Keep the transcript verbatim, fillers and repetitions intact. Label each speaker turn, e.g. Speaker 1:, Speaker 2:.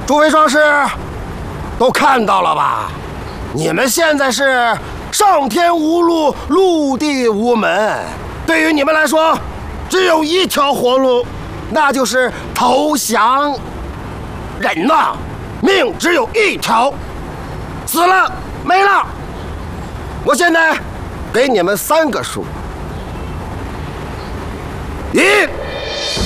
Speaker 1: 诸位壮士，都看到了吧？你们现在是上天无路，陆地无门。对于你们来说，只有一条活路，那就是投降。人呐，命只有一条，死了没了。我现在给你们三个数：一。